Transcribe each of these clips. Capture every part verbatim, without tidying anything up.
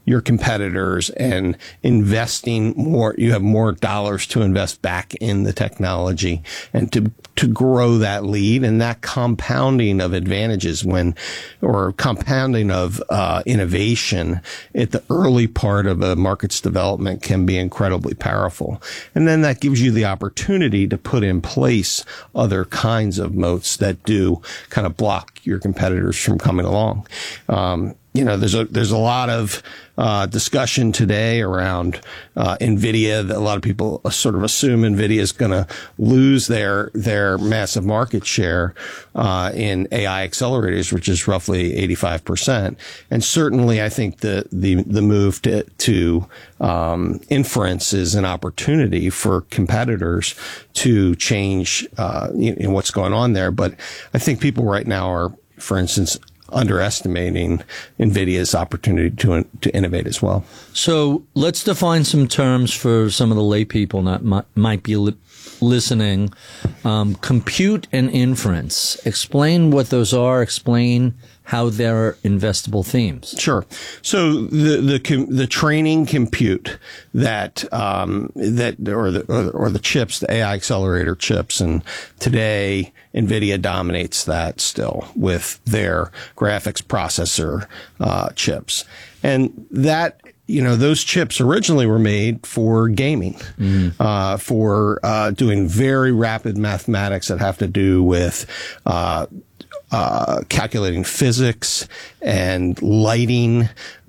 your competitors and investing more. You have more dollars to invest back in the technology and to to grow that lead, and that compounding of advantages when, or compounding of uh, innovation at the early part of a market's development can be incredibly powerful. And then that gives you the opportunity to put in place other kinds of moats that do kind of block your competitors from coming along. Um, You know, there's a there's a lot of uh, discussion today around uh, NVIDIA. That a lot of people sort of assume NVIDIA is going to lose their their massive market share uh, in A I accelerators, which is roughly eighty-five percent. And certainly, I think the the the move to to um, inference is an opportunity for competitors to change uh, you know, what's going on there. But I think people right now are, for instance, underestimating NVIDIA's opportunity to to innovate as well. So let's define some terms for some of the lay people that might, might be li- listening. Um, compute and inference. Explain what those are. Explain how they're investable themes. Sure. So the the the training compute that um, that or the or the, or the chips, the A I accelerator chips, and today NVIDIA dominates that still with their graphics processor uh, chips, and that. You know, those chips originally were made for gaming, mm-hmm. uh, for uh, doing very rapid mathematics that have to do with uh, uh, calculating physics and lighting,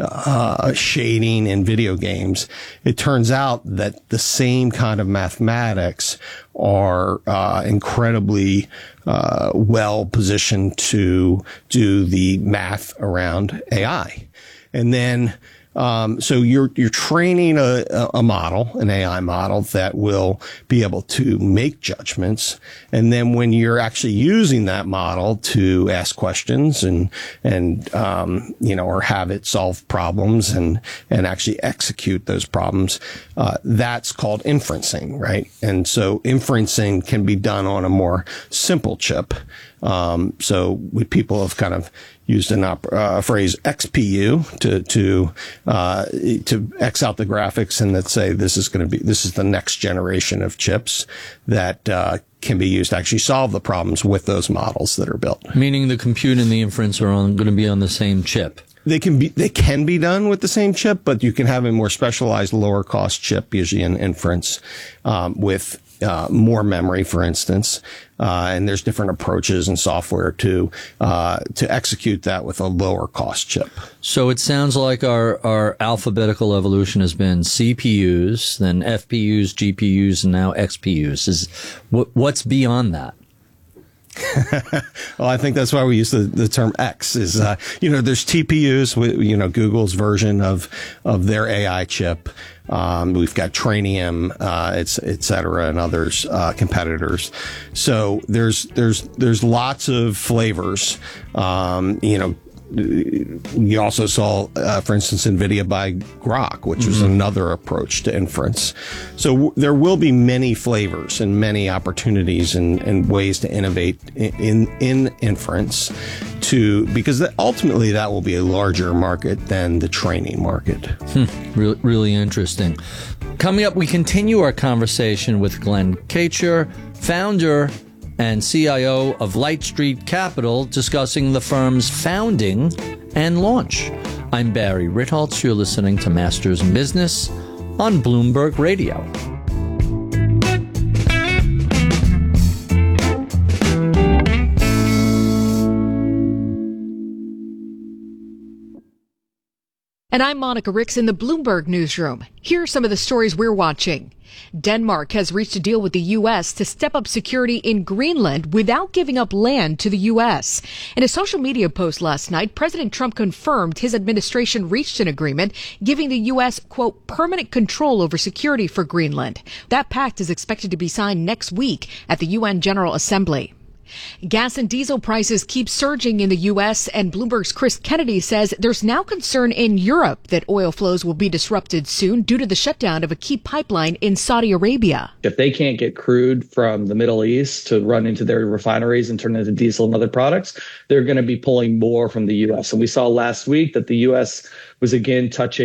uh, shading in video games. It turns out that the same kind of mathematics are uh, incredibly uh, well positioned to do the math around A I, and then. Um, so you're, you're training a, a model, an A I model that will be able to make judgments. And then when you're actually using that model to ask questions and, and, um, you know, or have it solve problems and, and actually execute those problems, uh, that's called inferencing, right? And so inferencing can be done on a more simple chip. Um, so we, people have kind of used an op- uh, phrase X P U to to uh, to X out the graphics and that say this is going to be this is the next generation of chips that uh, can be used to actually solve the problems with those models that are built. Meaning the compute and the inference are on, going to be on the same chip. They can be they can be done with the same chip, but you can have a more specialized, lower cost chip, usually in inference, um, with uh, more memory, for instance. Uh, and there's different approaches and software to uh, to execute that with a lower cost chip. So it sounds like our our alphabetical evolution has been C P Us, then F P Us, G P Us, and now X P Us. Is what, what's beyond that? Well, I think that's why we use the, the term X is, uh, you know, there's T P Us, you know, Google's version of, of their A I chip. Um, we've got Trainium, uh, it's, et cetera, and others, uh, competitors. So there's, there's, there's lots of flavors. Um, you know, you also saw, uh, for instance, NVIDIA buy Grok, which was mm-hmm. another approach to inference. So w- there will be many flavors and many opportunities and, and ways to innovate in, in, in inference to, because that, ultimately that will be a larger market than the training market. Hmm. Really, really interesting. Coming up, we continue our conversation with Glenn Kacher, founder and C I O of Light Street Capital, discussing the firm's founding and launch. I'm Barry Ritholtz. You're listening to Masters in Business on Bloomberg Radio. And I'm Monica Ricks in the Bloomberg Newsroom. Here are some of the stories we're watching. Denmark has reached a deal with the U S to step up security in Greenland without giving up land to the U S. In a social media post last night, President Trump confirmed his administration reached an agreement giving the U S, quote, permanent control over security for Greenland. That pact is expected to be signed next week at the U N General Assembly. Gas and diesel prices keep surging in the U S, and Bloomberg's Chris Kennedy says there's now concern in Europe that oil flows will be disrupted soon due to the shutdown of a key pipeline in Saudi Arabia. If they can't get crude from the Middle East to run into their refineries and turn into diesel and other products, they're going to be pulling more from the U S. And we saw last week that the U S was again touching